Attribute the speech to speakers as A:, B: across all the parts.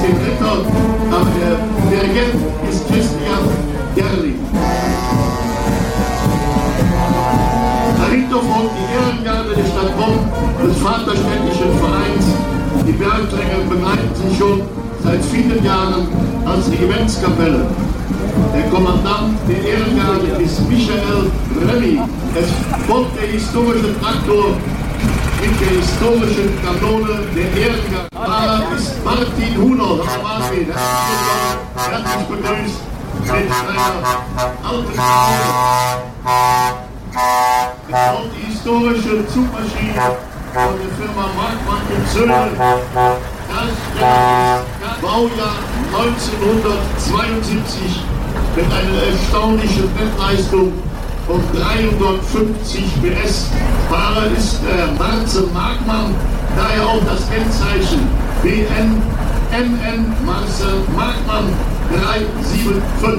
A: den Ritter, aber der Dirigent ist Christian Gerling. Dahinter folgt die Ehrengabe der Stadt Bonn des Vaterständischen Vereins. Die Bergträger begleiten sie schon seit vielen Jahren als Regimentskapelle. Der Kommandant der Ehrengarde ist Michael Remy. Es folgt der historische Traktor mit der historischen Kanone der Ehrengarde. Fahrer ist Martin Huner. Herzlich begrüßt mit einer alten Kanone. Es folgt die historische Zugmaschine von der Firma Markmann & Söhne. Das Baujahr 1972 mit einer erstaunlichen Nettleistung von 350 PS. Fahrer ist Marcel Markmann, daher auch das Kennzeichen BN Marcel Markmann 375.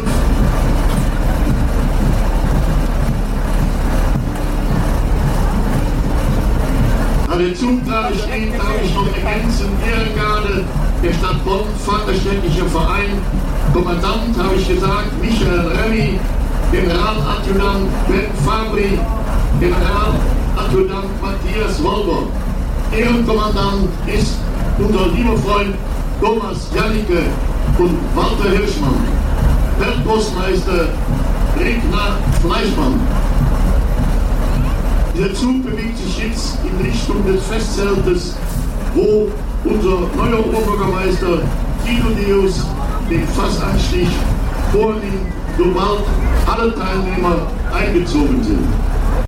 A: An den Zug gerade stehen, darf ich noch ergänzen, Ehrengarde der Stadt Bonn, Vaterständischer Verein, Kommandant, habe ich gesagt, Michael Remy, Generaladjutant Ben Fabri, Generaladjutant Matthias Wolber. Ehrenkommandant ist unser lieber Freund Thomas Janicke und Walter Hirschmann. Feldpostmeister Regner Fleischmann. Der Zug bewegt sich jetzt in Richtung des Festzeltes, wo unser neuer Oberbürgermeister Guido Deus den Fassanstich vornimmt, sobald alle Teilnehmer eingezogen sind.